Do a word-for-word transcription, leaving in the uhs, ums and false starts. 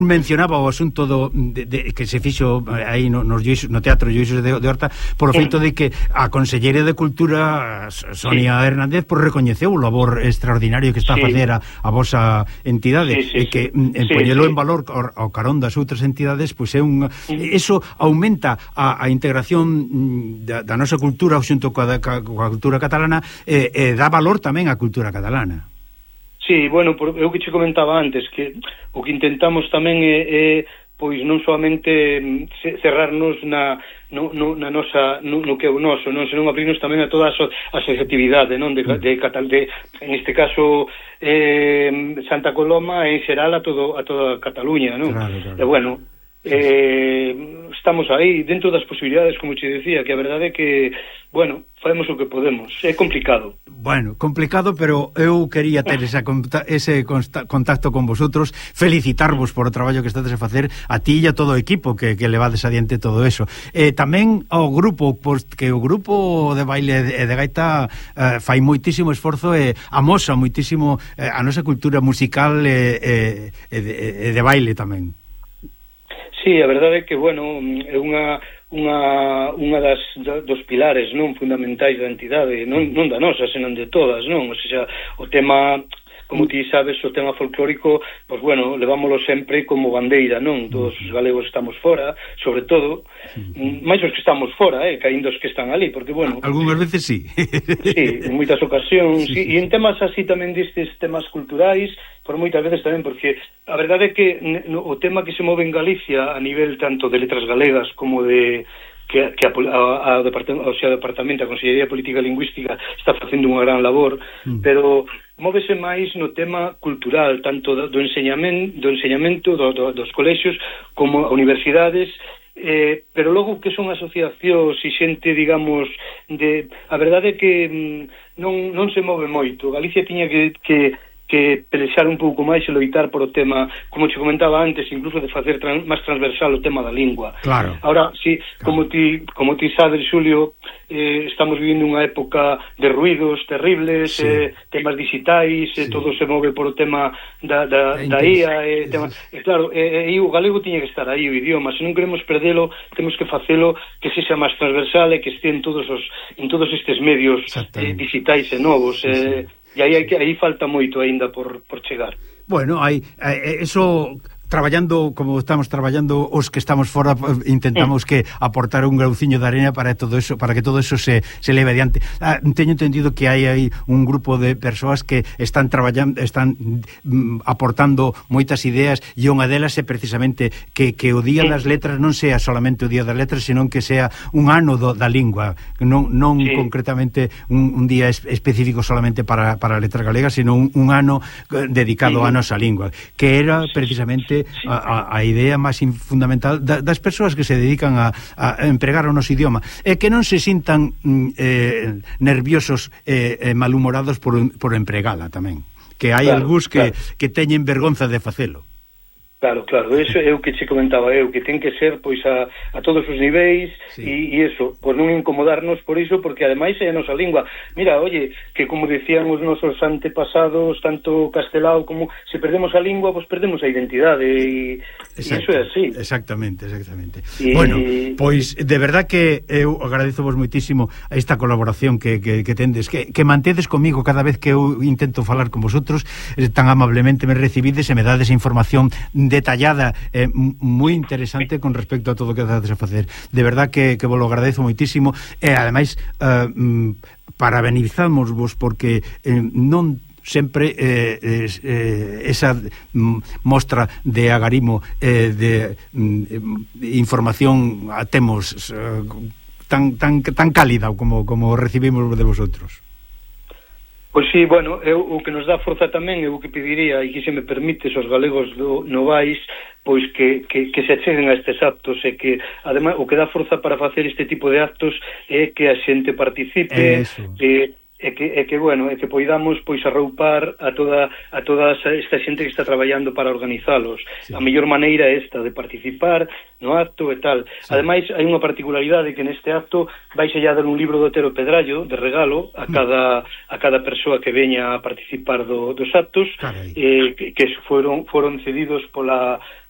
mencionaba o asunto do, de, de, que se fixo aí no, no, no Teatro Lluís de, de Horta por o feito de que a Conselleira de Cultura Sonia sí. Hernández por recoñeceu o labor extraordinario que está sí. a facer a, a vosa entidade sí, sí, e que sí. en poñelo sí, sí. en valor ao carón das outras entidades, pois é un sí. eso aumenta a, a integración da, da nosa cultura xunto coa, coa cultura catalana e, e dá valor tamén á cultura catalana. Sí, bueno, por, eu que che comentaba antes que o que intentamos tamén é, é pois non solamente cerrarnos na no, no, na nosa no, no que é o noso, non, senón abrirnos tamén a toda a asociatividade, non, de, de, de, de en este caso eh, Santa Coloma e en xeral a todo a toda Cataluña, non? Claro, claro. E bueno, eh, estamos aí dentro das posibilidades, como te decía, que a verdade é que, bueno, facemos o que podemos. É complicado. Bueno, complicado, pero eu quería ter esa, ese contacto con vosotros, felicitarvos por o traballo que estades a facer, a ti e a todo o equipo que, que levades adiante todo eso. Eh, tamén ao grupo, pois, que o grupo de baile e de gaita eh, fai moitísimo esforzo e amosa moitísimo eh, a nosa cultura musical e eh, eh, de, eh, de baile tamén. Sí, a verdade é que, bueno, é unha unha unha das dos pilares, non, fundamentais da entidade, non non da nosa, senón de todas, non? O sea, o tema, como ti sabes, o tema folclórico, pois bueno, levámolo sempre como bandeira, non? Todos os galegos estamos fora, sobre todo, máis os que estamos fora, eh, que aínda os que están ali, porque bueno, algunhas veces sí. Sí, en moitas ocasións, sí, sí, sí. E en temas así tamén destes temas culturais, por moitas veces tamén, porque a verdade é que no, o tema que se move en Galicia a nivel tanto de letras galegas como de que, que a, a, a, departamento, o sea, a Departamento, a Consellería de Política Lingüística está facendo unha gran labor, mm. pero móvese máis no tema cultural, tanto do, do enseñamento, do enseñamento do, do, dos colexios como universidades, eh, pero logo que son asociacións e xente, digamos, de a verdade é que mm, non, non se move moito. Galicia tiña que, que que pelexar un pouco máis e loitar por o tema, como te comentaba antes, incluso de facer tran, máis transversal o tema da lingua. Claro. Ahora, sí, claro. como ti como ti sabes, Xulio, eh, estamos vivindo unha época de ruidos terribles, sí. eh, temas digitais, sí. eh, todo se move por o tema da, da, da I A, eh, tema, e claro, e eh, eh, o galego tiña que estar aí, o idioma, se non queremos perdelo, temos que facelo que sexa máis transversal e que este en todos os en todos estes medios eh, digitais e novos, sí, eh, sí. E aí, aí falta moito aínda por, por chegar. Bueno, hai, eso traballando como estamos traballando os que estamos fora, intentamos que aportar un grauciño de arena para todo eso, para que todo eso se, se leve adiante. Ah, teño entendido que hai aí un grupo de persoas que están traballando, están mm, aportando moitas ideas, e unha delas é precisamente que, que o Día das Letras non sea solamente o Día das Letras, senón que sea un ano do, da lingua, non, non sí. concretamente un, un día es, específico solamente para, para a letra galega, sino un, un ano dedicado sí. á nosa lingua, que era precisamente sí. a, a idea máis fundamental da, das persoas que se dedican a, a empregar o noso idioma, e que non se sintan eh, nerviosos e eh, malhumorados por, por empregala tamén, que hai claro, algúns que, claro. que teñen vergonza de facelo. Claro, claro, eso é o que che comentaba eu, que ten que ser pois a, a todos os niveis sí. e, e eso, por non incomodarnos por iso, porque ademais é a nosa lingua. Mira, oye, que como decían os nosos antepasados, tanto Castelao como se perdemos a lingua, pois perdemos a identidade e, e iso é así. Exactamente, exactamente. Y... Bueno, pois de verdad que eu agradezovos moitísimo a esta colaboración que, que, que tendes, que, que mantedes comigo cada vez que eu intento falar con vosotros, eh, tan amablemente me recibides e me dades información detallada, eh, moi interesante con respecto a todo o que estás a facer. De verdad que, que vos lo agradezo moitísimo e ademais eh, parabenizamos vos porque eh, non sempre eh, eh, esa mm, mostra de agarimo eh, de mm, información a temos eh, tan, tan, tan cálida como, como recibimos de vosotros. Pois sí, bueno, eu, o que nos dá forza tamén, eu que pediría, e que se me permites aos galegos do novais, pois que, que, que se acheguen a estes actos, e que, ademais, o que dá forza para facer este tipo de actos é que a xente participe, que e que, e que bueno, e que poidamos pois arroupar a toda a toda esta xente que está traballando para organizalos. Sí. A mellor maneira é esta de participar no acto e tal. Sí. Ademais, hai unha particularidade que neste acto vai sellar dar un libro do Otero Pedrallo de regalo a cada a cada persoa que veña a participar do, dos actos, eh, que, que foron foron cedidos pola